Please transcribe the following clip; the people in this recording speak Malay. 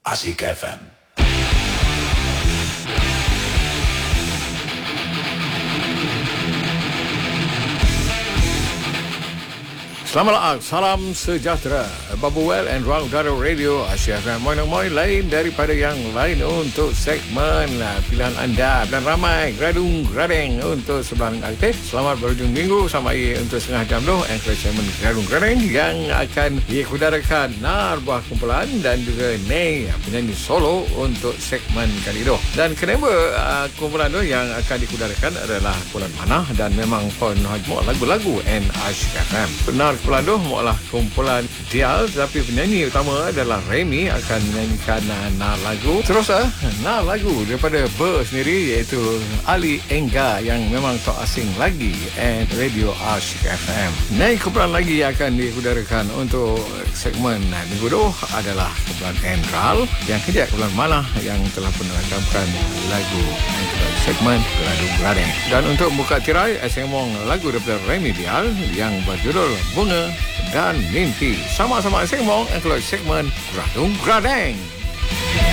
Asik FM. Selamat salam sejahtera. Babu Well and Ruang Udara Radio Asia FM. Moin lain daripada yang lain untuk segmen pilihan anda. Dan ramai gradung gradeng untuk sebelah aktif. Selamat berhujung minggu sampai untuk setengah jam dulu. And segmen gradung gradeng yang akan diikutarakan Nar Buah Kumpulan dan juga Nay penyanyi solo untuk segmen kali itu. Dan kenapa kumpulan itu yang akan diikutarakan adalah kumpulan Manah dan memang pun hajmuk lagu-lagu and Asia FM. Benar kumpulan tu mualah kumpulan Dial, tetapi penyanyi utama adalah Remy akan menyanyikan lagu. Terus lagu daripada Ber sendiri iaitu Ali Engga yang memang tak asing lagi and Radio Asyik FM. Naik kumpulan lagi yang akan diudarakan untuk segmen minggu tu adalah kumpulan Endral yang kejap kumpulan Manah yang telah menampilkan lagu segmen Gradung Gradeng. Dan untuk buka tirai sembang lagu daripada Remy Dial yang berjudul Bunga dan Mimpi. Sama-sama sembang kalau segmen Gradung Gradeng.